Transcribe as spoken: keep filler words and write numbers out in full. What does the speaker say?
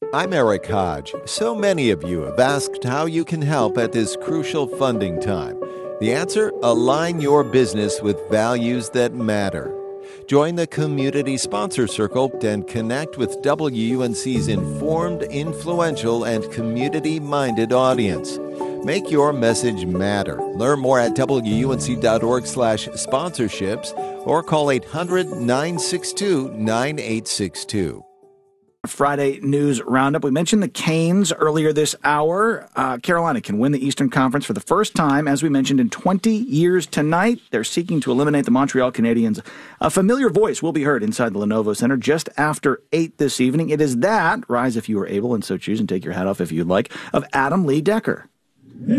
I'm Eric Hodge. So many of you have asked how you can help at this crucial funding time. The answer? Align your business with values that matter. Join the Community Sponsor Circle and connect with W U N C's informed, influential, and community-minded audience. Make your message matter. Learn more at W U N C dot org slash sponsorships or call eight hundred, nine six two, nine eight six two. Friday News Roundup. We mentioned the Canes earlier this hour. Uh, Carolina can win the Eastern Conference for the first time, as we mentioned, in twenty years tonight. They're seeking to eliminate the Montreal Canadiens. A familiar voice will be heard inside the Lenovo Center just after eight this evening. It is that, rise if you are able and so choose and take your hat off if you'd like, of Adam Lee Decker.